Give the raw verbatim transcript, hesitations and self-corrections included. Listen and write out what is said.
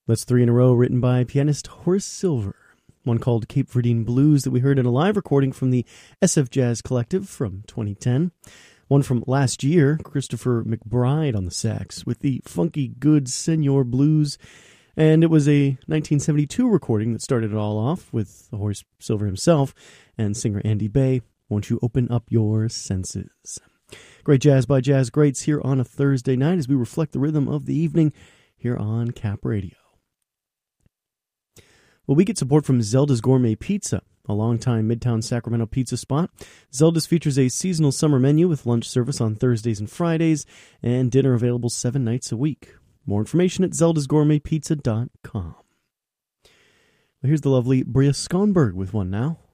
That's three in a row written by pianist Horace Silver. One called Cape Verdean Blues that we heard in a live recording from the S F Jazz Collective from twenty ten. One from last year, Christopher McBride on the sax with the funky good Senor Blues. And it was a nineteen seventy-two recording that started it all off with Horace Silver himself and singer Andy Bay. Won't you open up your senses? Great jazz by jazz greats here on a Thursday night as we reflect the rhythm of the evening here on Cap Radio. Well, we get support from Zelda's Gourmet Pizza, a longtime Midtown Sacramento pizza spot. Zelda's features a seasonal summer menu with lunch service on Thursdays and Fridays and dinner available seven nights a week. More information at zeldas gourmet pizza dot com. Well, here's the lovely Bria Skonberg with one now.